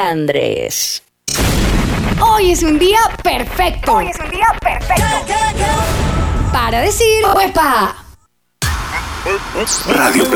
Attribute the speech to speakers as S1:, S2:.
S1: Andrés.
S2: Hoy es un día perfecto. Para decir ¡Uepa!
S3: Radio